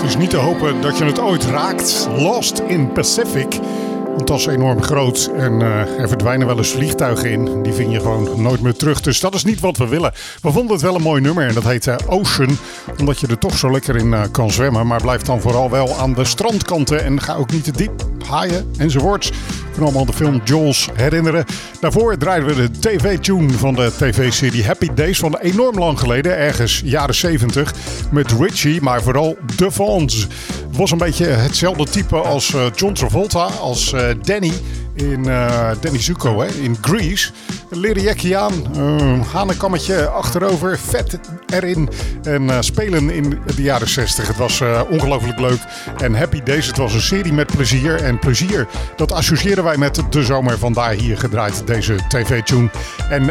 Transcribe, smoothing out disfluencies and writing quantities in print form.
is niet te hopen dat je het ooit raakt. Lost in Pacific. Want dat is enorm groot en er verdwijnen wel eens vliegtuigen in. Die vind je gewoon nooit meer terug. Dus dat is niet wat we willen. We vonden het wel een mooi nummer en dat heet Ocean. Omdat je er toch zo lekker in kan zwemmen. Maar blijf dan vooral wel aan de strandkanten. En ga ook niet te diep haaien enzovoorts. Je kan allemaal de film Jaws herinneren. Daarvoor draaiden we de tv-tune van de tv-serie Happy Days van enorm lang geleden. Ergens jaren 70 met Richie, maar vooral de Fonz. Het was een beetje hetzelfde type als John Travolta, als Danny in Danny Zuko in Grease. Een leren jekje aan, hanenkammetje achterover, vet erin en spelen in de jaren 60. Het was ongelooflijk leuk en Happy Days, het was een serie met plezier. En plezier, dat associëren wij met de zomer, vandaar hier gedraaid deze tv-tune. En